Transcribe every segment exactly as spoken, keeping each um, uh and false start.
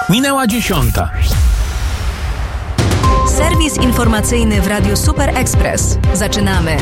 Minęła dziesiąta. Serwis informacyjny w Radiu Super Express. Zaczynamy.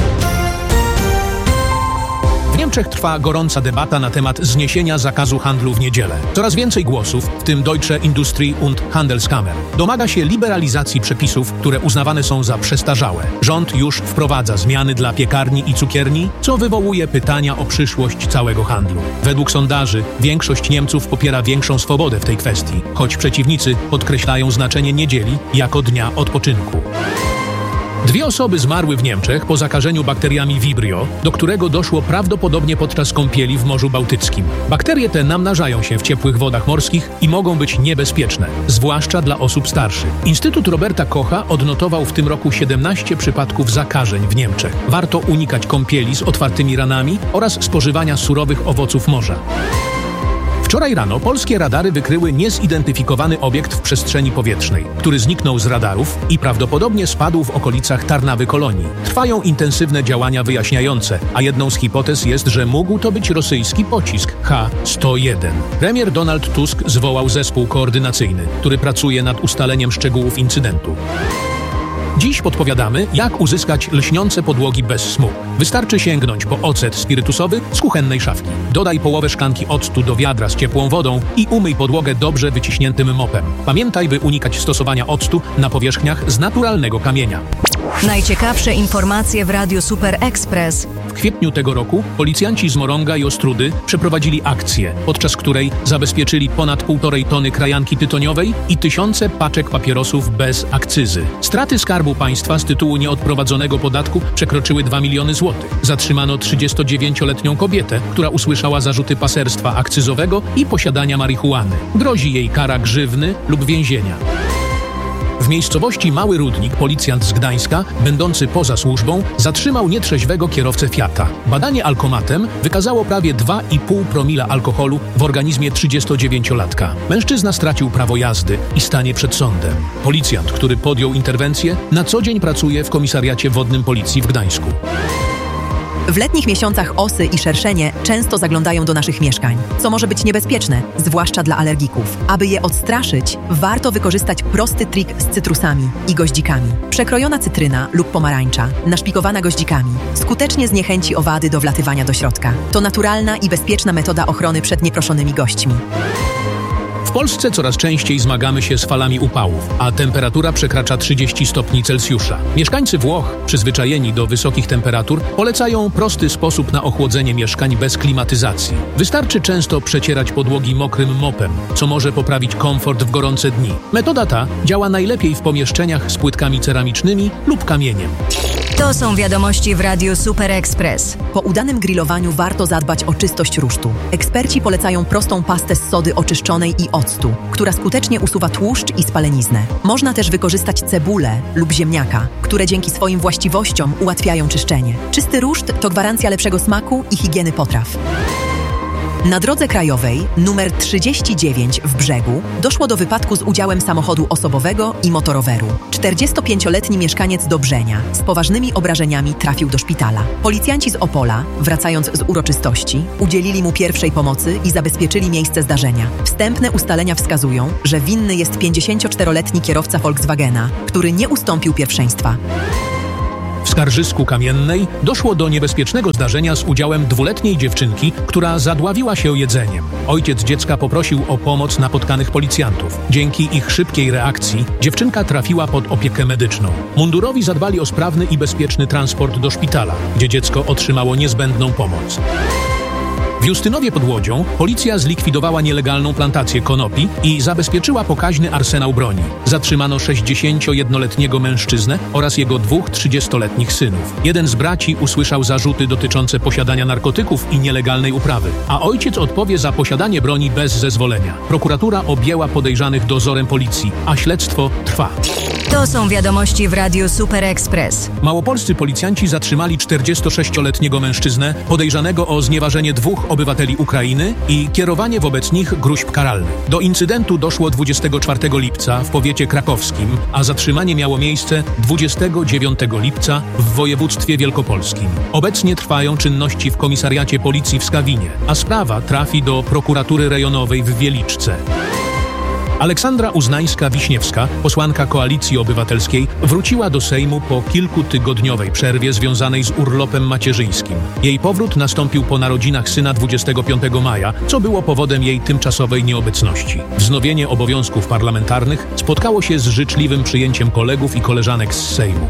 W Niemczech trwa gorąca debata na temat zniesienia zakazu handlu w niedzielę. Coraz więcej głosów, w tym Deutsche Industrie- und Handelskammer, domaga się liberalizacji przepisów, które uznawane są za przestarzałe. Rząd już wprowadza zmiany dla piekarni i cukierni, co wywołuje pytania o przyszłość całego handlu. Według sondaży większość Niemców popiera większą swobodę w tej kwestii, choć przeciwnicy podkreślają znaczenie niedzieli jako dnia odpoczynku. Dwie osoby zmarły w Niemczech po zakażeniu bakteriami Vibrio, do którego doszło prawdopodobnie podczas kąpieli w Morzu Bałtyckim. Bakterie te namnażają się w ciepłych wodach morskich i mogą być niebezpieczne, zwłaszcza dla osób starszych. Instytut Roberta Kocha odnotował w tym roku siedemnaście przypadków zakażeń w Niemczech. Warto unikać kąpieli z otwartymi ranami oraz spożywania surowych owoców morza. Wczoraj rano polskie radary wykryły niezidentyfikowany obiekt w przestrzeni powietrznej, który zniknął z radarów i prawdopodobnie spadł w okolicach Tarnawy Kolonii. Trwają intensywne działania wyjaśniające, a jedną z hipotez jest, że mógł to być rosyjski pocisk H sto jeden. Premier Donald Tusk zwołał zespół koordynacyjny, który pracuje nad ustaleniem szczegółów incydentu. Dziś podpowiadamy, jak uzyskać lśniące podłogi bez smu. Wystarczy sięgnąć po ocet spirytusowy z kuchennej szafki. Dodaj połowę szklanki octu do wiadra z ciepłą wodą i umyj podłogę dobrze wyciśniętym mopem. Pamiętaj, by unikać stosowania octu na powierzchniach z naturalnego kamienia. Najciekawsze informacje w Radiu Super Express. W kwietniu tego roku policjanci z Morąga i Ostródy przeprowadzili akcję, podczas której zabezpieczyli ponad półtorej tony krajanki tytoniowej i tysiące paczek papierosów bez akcyzy. Straty Skarbu Państwa z tytułu nieodprowadzonego podatku przekroczyły dwa miliony złotych. Zatrzymano trzydziestodziewięcioletnią kobietę, która usłyszała zarzuty paserstwa akcyzowego i posiadania marihuany. Grozi jej kara grzywny lub więzienia. W miejscowości Mały Rudnik policjant z Gdańska, będący poza służbą, zatrzymał nietrzeźwego kierowcę Fiata. Badanie alkomatem wykazało prawie dwa i pół promila alkoholu w organizmie trzydziestodziewięciolatka. Mężczyzna stracił prawo jazdy i stanie przed sądem. Policjant, który podjął interwencję, na co dzień pracuje w komisariacie wodnym policji w Gdańsku. W letnich miesiącach osy i szerszenie często zaglądają do naszych mieszkań, co może być niebezpieczne, zwłaszcza dla alergików. Aby je odstraszyć, warto wykorzystać prosty trik z cytrusami i goździkami. Przekrojona cytryna lub pomarańcza, naszpikowana goździkami, skutecznie zniechęci owady do wlatywania do środka. To naturalna i bezpieczna metoda ochrony przed nieproszonymi gośćmi. W Polsce coraz częściej zmagamy się z falami upałów, a temperatura przekracza trzydzieści stopni Celsjusza. Mieszkańcy Włoch, przyzwyczajeni do wysokich temperatur, polecają prosty sposób na ochłodzenie mieszkań bez klimatyzacji. Wystarczy często przecierać podłogi mokrym mopem, co może poprawić komfort w gorące dni. Metoda ta działa najlepiej w pomieszczeniach z płytkami ceramicznymi lub kamieniem. To są wiadomości w Radiu Super Express. Po udanym grillowaniu warto zadbać o czystość rusztu. Eksperci polecają prostą pastę z sody oczyszczonej i octu, która skutecznie usuwa tłuszcz i spaleniznę. Można też wykorzystać cebulę lub ziemniaka, które dzięki swoim właściwościom ułatwiają czyszczenie. Czysty ruszt to gwarancja lepszego smaku i higieny potraw. Na drodze krajowej numer trzydzieści dziewięć w Brzegu doszło do wypadku z udziałem samochodu osobowego i motoroweru. czterdziestopięcioletni mieszkaniec Dobrzenia z poważnymi obrażeniami trafił do szpitala. Policjanci z Opola, wracając z uroczystości, udzielili mu pierwszej pomocy i zabezpieczyli miejsce zdarzenia. Wstępne ustalenia wskazują, że winny jest pięćdziesięcioczteroletni kierowca Volkswagena, który nie ustąpił pierwszeństwa. W Skarżysku Kamiennej doszło do niebezpiecznego zdarzenia z udziałem dwuletniej dziewczynki, która zadławiła się jedzeniem. Ojciec dziecka poprosił o pomoc napotkanych policjantów. Dzięki ich szybkiej reakcji dziewczynka trafiła pod opiekę medyczną. Mundurowi zadbali o sprawny i bezpieczny transport do szpitala, gdzie dziecko otrzymało niezbędną pomoc. W Justynowie pod Łodzią policja zlikwidowała nielegalną plantację konopi i zabezpieczyła pokaźny arsenał broni. Zatrzymano sześćdziesięciojednoletniego mężczyznę oraz jego dwóch trzydziestoletnich synów. Jeden z braci usłyszał zarzuty dotyczące posiadania narkotyków i nielegalnej uprawy, a ojciec odpowie za posiadanie broni bez zezwolenia. Prokuratura objęła podejrzanych dozorem policji, a śledztwo trwa. To są wiadomości w Radiu Super Express. Małopolscy policjanci zatrzymali czterdziestosześcioletniego mężczyznę podejrzanego o znieważenie dwóch obywateli Ukrainy i kierowanie wobec nich gróźb karalnych. Do incydentu doszło dwudziestego czwartego lipca w powiecie krakowskim, a zatrzymanie miało miejsce dwudziestego dziewiątego lipca w województwie wielkopolskim. Obecnie trwają czynności w komisariacie policji w Skawinie, a sprawa trafi do prokuratury rejonowej w Wieliczce. Aleksandra Uznańska-Wiśniewska, posłanka Koalicji Obywatelskiej, wróciła do Sejmu po kilkutygodniowej przerwie związanej z urlopem macierzyńskim. Jej powrót nastąpił po narodzinach syna dwudziestego piątego maja, co było powodem jej tymczasowej nieobecności. Wznowienie obowiązków parlamentarnych spotkało się z życzliwym przyjęciem kolegów i koleżanek z Sejmu.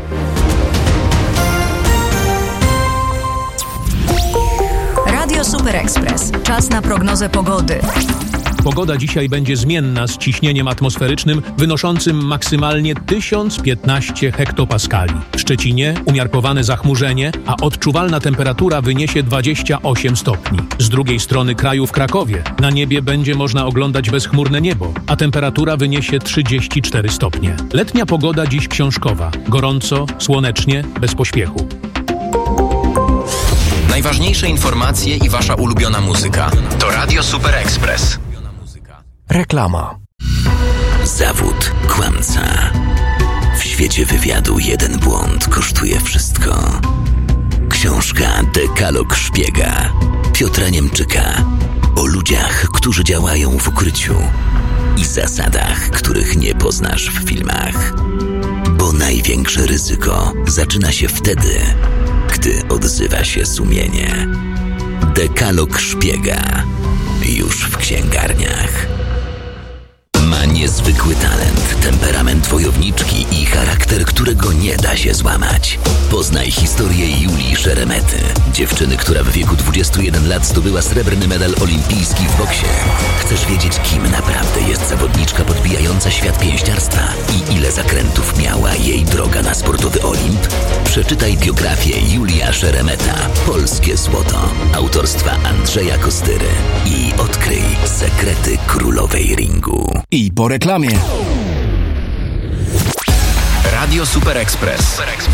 Radio Super Express. Czas na prognozę pogody. Pogoda dzisiaj będzie zmienna z ciśnieniem atmosferycznym wynoszącym maksymalnie tysiąc piętnaście hektopaskali. W Szczecinie umiarkowane zachmurzenie, a odczuwalna temperatura wyniesie dwadzieścia osiem stopni. Z drugiej strony kraju w Krakowie na niebie będzie można oglądać bezchmurne niebo, a temperatura wyniesie trzydzieści cztery stopnie. Letnia pogoda dziś książkowa. Gorąco, słonecznie, bez pośpiechu. Najważniejsze informacje i wasza ulubiona muzyka to Radio Super Express. Reklama. Zawód kłamca. W świecie wywiadu jeden błąd kosztuje wszystko. Książka Dekalog Szpiega Piotra Niemczyka o ludziach, którzy działają w ukryciu i zasadach, których nie poznasz w filmach. Bo największe ryzyko zaczyna się wtedy, gdy odzywa się sumienie. Dekalog Szpiega już w księgarniach. Ma niezwykły talent, temperament wojowniczki i charakter, którego nie da się złamać. Poznaj historię Julii Szeremety, dziewczyny, która w wieku dwudziestu jeden lat zdobyła srebrny medal olimpijski w boksie. Chcesz wiedzieć, kim naprawdę jest zawodniczka podbijająca świat pięściarstwa i ile zakrętów miała jej droga na sportowy Olimp? Przeczytaj biografię Julia Szeremeta, Polskie Złoto, autorstwa Andrzeja Kostyry i odkryj sekrety królowej ringu. I po reklamie. Radio Super Express.